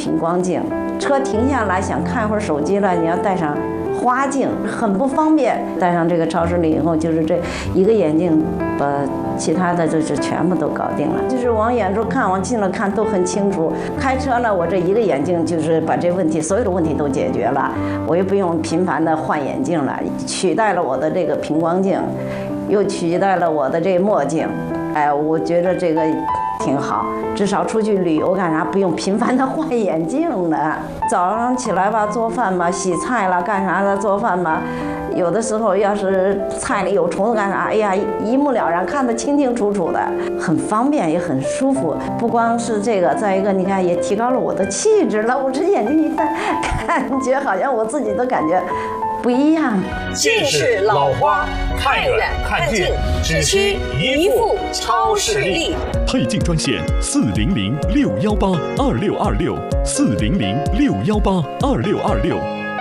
平光镜，车停下来想看会儿手机了，你要戴上花镜，很不方便。戴上这个超视力以后，就是这一个眼镜把其他的就是全部都搞定了，就是往远处看，往近了看都很清楚。开车呢，我这一个眼镜就是把这问题所有的问题都解决了，我也不用频繁的换眼镜了，取代了我的这个平光镜，又取代了我的这墨镜。哎，我觉得这个挺好，至少出去旅游干啥不用频繁的换眼镜了。早上起来吧，做饭吧，洗菜了，干啥的做饭吧。有的时候要是菜里有虫子干啥，哎呀，一目了然，看得清清楚楚的，很方便也很舒服。不光是这个，再一个你看也提高了我的气质了。我这眼睛一戴，感觉好像我自己都感觉不一样。 近视老花，看远看近，只需一副超视力。 配镜专线400-618-2626，400-618-2626。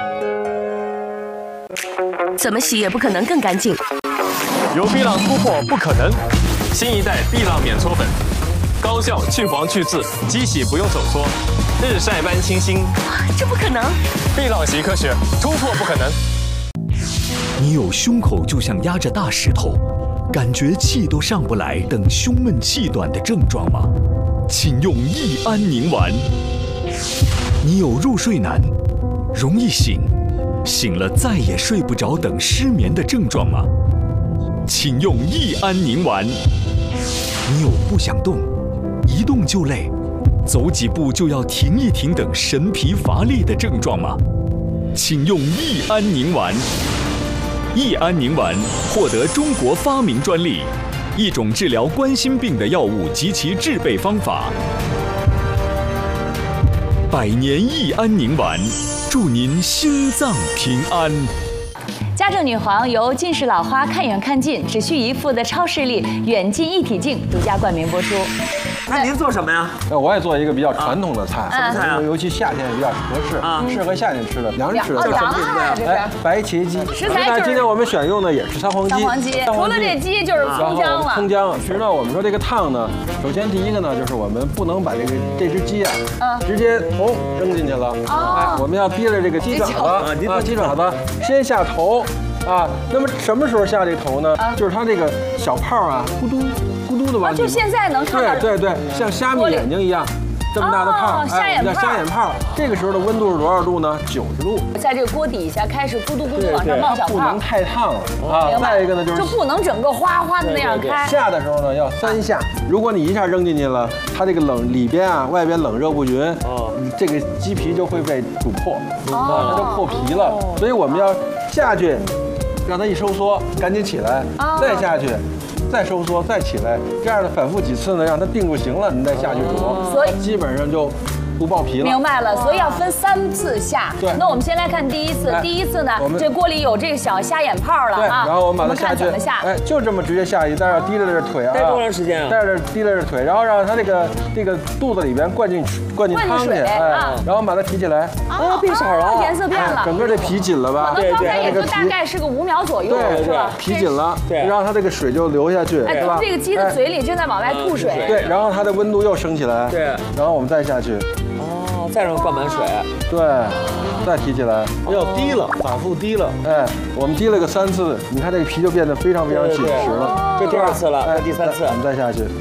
怎么洗也不可能更干净。 由碧浪突破不可能，新一代碧浪免搓粉，高效去黄去渍，机洗不用手搓，日晒般清新。 这不可能！ 碧浪洗科学，突破不可能。 你有胸口就像压着大石头，感觉气都上不来等胸闷气短的症状吗？请用益安宁丸。你有入睡难，容易醒，醒了再也睡不着等失眠的症状吗？请用益安宁丸。你有不想动，一动就累，走几步就要停一停等神疲乏力的症状吗？请用益安宁丸。益安宁丸获得中国发明专利，一种治疗冠心病的药物及其制备方法。100年益安宁丸，祝您心脏平安。 家政女皇由近视老花看远看近，只需一副的超视力远近一体镜独家冠名播出。 那您做什么呀？ 我也做一个比较传统的菜， 什么菜啊？ 尤其夏天比较合适，适合夏天吃的凉吃的。 凉菜这是白茄鸡。 食材就是今天我们选用的也是三黄鸡。 除了这鸡就是葱姜了。 葱姜。其实呢，我们说这个汤呢，首先第一个呢，就是我们不能把这只鸡啊，直接头扔进去了。哎，我们要提了这个鸡爪子鸡爪子先下头。那么什么时候下这头呢？就是它这个小泡啊，咕嘟咕嘟的往里。 就现在能看到。 对，像虾米眼睛一样，这么大的泡， 虾眼泡。这个时候的温度是多少度呢？90度。 在这个锅底下开始咕嘟咕嘟往上冒小泡。 不能太烫了啊。再一个呢，就不能整个哗哗的那样开。 下的时候呢，要3下。如果你一下扔进去了，它这个里边啊，外边冷热不均，这个鸡皮就会被煮破，它就破皮了。所以我们要下去。让它一收缩，赶紧起来，再下去，再收缩，再起来，这样的反复几次呢，让它定住形了，你再下去煮，所以基本上就不爆皮了。 明白了，所以要分3次下。 对， 那我们先来看第一次。第一次呢，这锅里有这个小虾眼泡了啊。 然后我们把它下去， 怎么下？ 哎，就这么直接下去，但是提着这腿啊。 待多长时间啊？ 带着提着腿，然后让它这个肚子里边灌进汤去，然后把它提起来。 变色了， 颜色变了， 整个这皮紧了吧？ 对，刚才也就大概是个5秒左右，是吧？ 皮紧了，让它这个水就流下去， 是吧？这个鸡的嘴里正在往外吐水。 对，然后它的温度又升起来， 对， 然后我们再下去。 再让灌满水， 对，再提起来， 要滴了，反复滴了。 哎，我们滴了个3次，你看这个皮就变得非常非常紧实了。 这第2次了，哎，第3次， 我们再下去。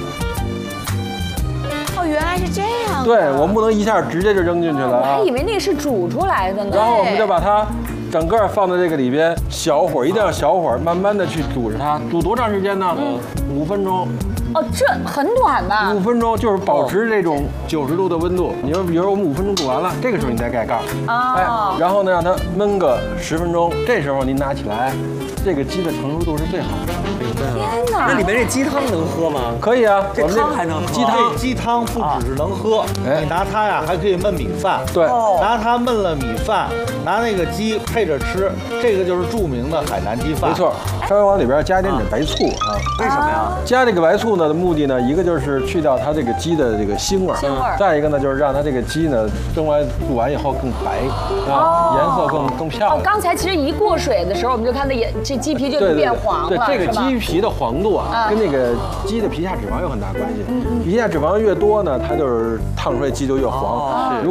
原来是这样。 对，我们不能一下直接就扔进去了啊。 我还以为那是煮出来的呢。 然后我们就把它整个放在这个里边，小火，一定要小火，慢慢的去煮着它。煮多长时间呢？5分钟。 这很短的。 5分钟就是保持这种90度的温度。你说，比如我们5分钟煮完了，这个时候你再盖盖。然后呢，让它焖个10分钟，这时候您拿起来，这个鸡的成熟度是最好的。 天哪！ 那里面这鸡汤能喝吗？ 可以啊， 这汤还能喝。 鸡汤不只是能喝，你拿它呀还可以焖米饭。 对， 拿它焖了米饭，拿那个鸡配着吃，这个就是著名的海南鸡饭。 没错，稍微往里边加一点白醋啊。 为什么呀？ 加这个白醋呢的目的呢，一个就是去掉它这个鸡的这个腥味儿，再一个呢就是让它这个鸡呢蒸完煮完以后更白啊，颜色更漂亮。 刚才其实一过水的时候，我们就看到这鸡皮就变黄了。 对，这个鸡皮的黄度啊，跟那个鸡的皮下脂肪有很大关系。皮下脂肪越多呢，它就是烫出来鸡就越黄。